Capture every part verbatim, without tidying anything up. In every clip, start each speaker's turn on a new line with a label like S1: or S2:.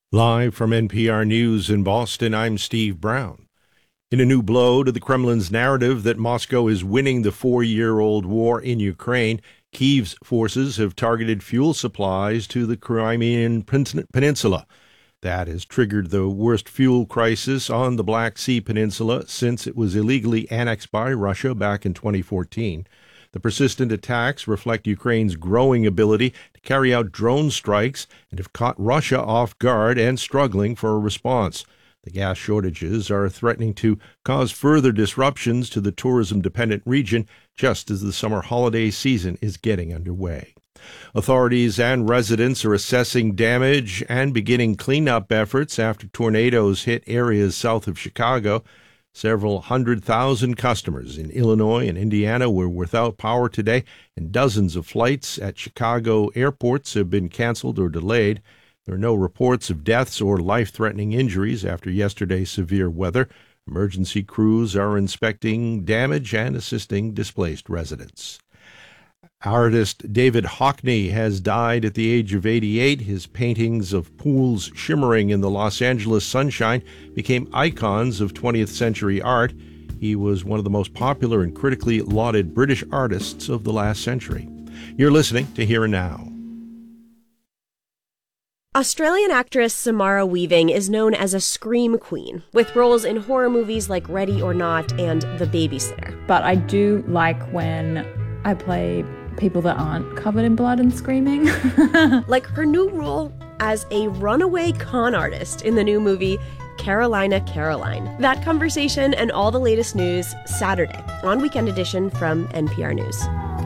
S1: Live from N P R News in Boston, I'm Steve Brown. In a new blow to the Kremlin's narrative that Moscow is winning the four-year-old war in Ukraine, Kyiv's forces have targeted fuel supplies to the Crimean Peninsula. That has triggered the worst fuel crisis on the Black Sea Peninsula since it was illegally annexed by Russia back in twenty fourteen. The persistent attacks reflect Ukraine's growing ability to carry out drone strikes and have caught Russia off guard and struggling for a response. The gas shortages are threatening to cause further disruptions to the tourism-dependent region just as the summer holiday season is getting underway. Authorities and residents are assessing damage and beginning cleanup efforts after tornadoes hit areas south of Chicago. Several hundred thousand customers in Illinois and Indiana were without power today, and dozens of flights at Chicago airports have been canceled or delayed. There are no reports of deaths or life-threatening injuries after yesterday's severe weather. Emergency crews are inspecting damage and assisting displaced residents. Artist David Hockney has died at the age of eighty-eight. His paintings of pools shimmering in the Los Angeles sunshine became icons of twentieth century art. He was one of the most popular and critically lauded British artists of the last century. You're listening to Here and Now.
S2: Australian actress Samara Weaving is known as a scream queen, with roles in horror movies like Ready or Not and The Babysitter.
S3: But I do like when I play people that aren't covered in blood and screaming.
S2: Like her new role as a runaway con artist in the new movie Carolina, Caroline. That conversation and all the latest news Saturday on Weekend Edition from N P R News.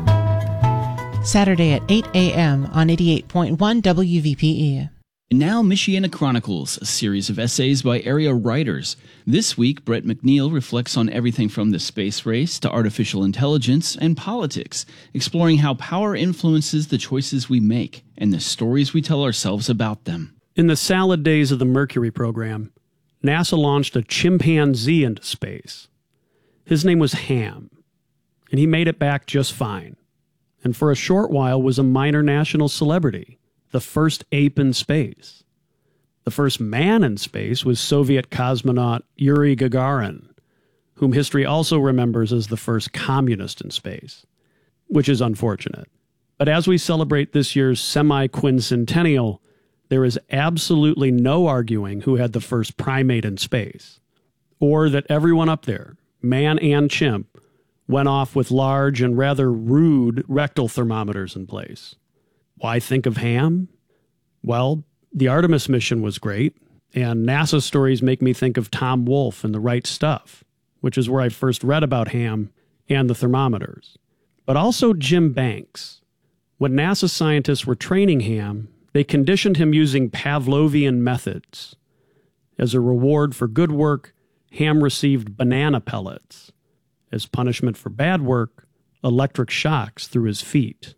S4: Saturday at eight a.m. on eighty-eight point one W V P E.
S5: Now, Michiana Chronicles, a series of essays by area writers. This week, Brett McNeil reflects on everything from the space race to artificial intelligence and politics, exploring how power influences the choices we make and the stories we tell ourselves about them.
S6: In the salad days of the Mercury program, NASA launched a chimpanzee into space. His name was Ham, and he made it back just fine, and for a short while was a minor national celebrity. The first ape in space. The first man in space was Soviet cosmonaut Yuri Gagarin, whom history also remembers as the first communist in space, which is unfortunate. But as we celebrate this year's semi-quincentennial, there is absolutely no arguing who had the first primate in space, or that everyone up there, man and chimp, went off with large and rather rude rectal thermometers in place. Why think of Ham? Well, the Artemis mission was great, and NASA stories make me think of Tom Wolfe and The Right Stuff, which is where I first read about Ham and the thermometers. But also Jim Banks. When NASA scientists were training Ham, they conditioned him using Pavlovian methods. As a reward for good work, Ham received banana pellets. As punishment for bad work, electric shocks through his feet.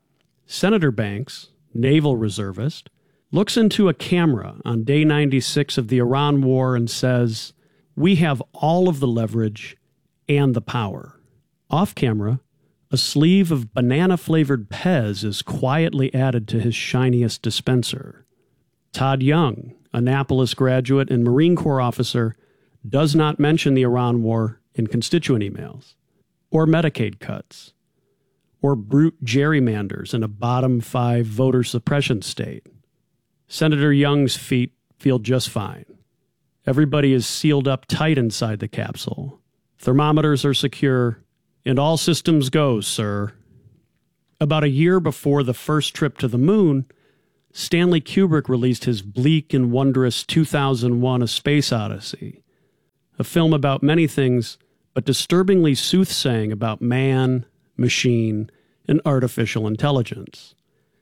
S6: Senator Banks, naval reservist, looks into a camera on day ninety-six of the Iran war and says, "We have all of the leverage and the power." Off camera, a sleeve of banana-flavored Pez is quietly added to his shiniest dispenser. Todd Young, Annapolis graduate and Marine Corps officer, does not mention the Iran war in constituent emails, or Medicaid cuts, or brute gerrymanders in a bottom five voter suppression state. Senator Young's feet feel just fine. Everybody is sealed up tight inside the capsule. Thermometers are secure, and all systems go, sir. About a year before the first trip to the moon, Stanley Kubrick released his bleak and wondrous two thousand one A Space Odyssey, a film about many things, but disturbingly soothsaying about man, machine, and artificial intelligence.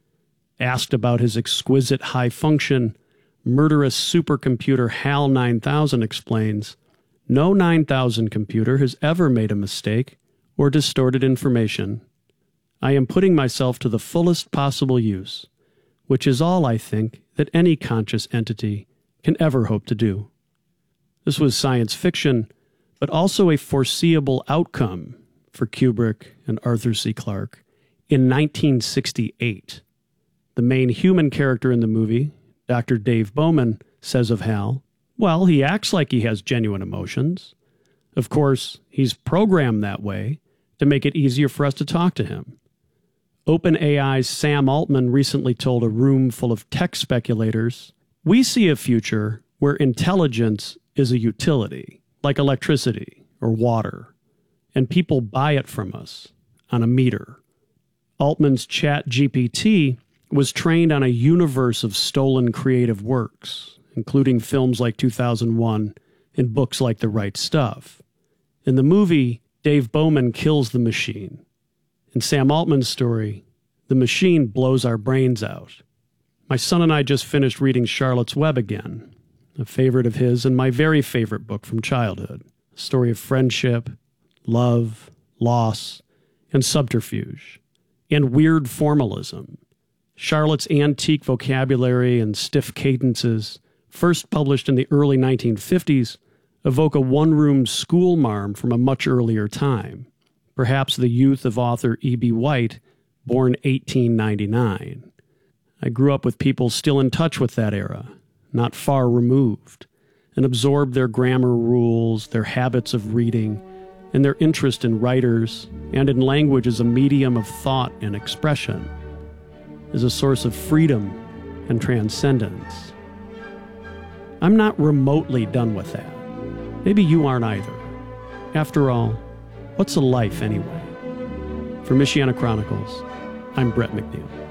S6: Asked about his exquisite high-function, murderous supercomputer HAL nine thousand explains, "No nine thousand computer has ever made a mistake or distorted information. I am putting myself to the fullest possible use, which is all I think that any conscious entity can ever hope to do." This was science fiction, but also a foreseeable outcome for Kubrick and Arthur C. Clarke in nineteen sixty-eight. The main human character in the movie, Doctor Dave Bowman, says of Hal, well, he acts like he has genuine emotions. Of course, he's programmed that way to make it easier for us to talk to him. OpenAI's Sam Altman recently told a room full of tech speculators, we see a future where intelligence is a utility, like electricity or water, and people buy it from us on a meter. Altman's ChatGPT was trained on a universe of stolen creative works, including films like two thousand one and books like The Right Stuff. In the movie, Dave Bowman kills the machine. In Sam Altman's story, the machine blows our brains out. My son and I just finished reading Charlotte's Web again, a favorite of his and my very favorite book from childhood. A story of friendship, love, loss, and subterfuge, and weird formalism. Charlotte's antique vocabulary and stiff cadences, first published in the early nineteen fifties, evoke a one-room schoolmarm from a much earlier time, perhaps the youth of author E B. White, born eighteen ninety-nine. I grew up with people still in touch with that era, not far removed, and absorbed their grammar rules, their habits of reading, and their interest in writers and in language as a medium of thought and expression, as a source of freedom and transcendence. I'm not remotely done with that. Maybe you aren't either. After all, what's a life anyway? For Michiana Chronicles, I'm Brett McNeil.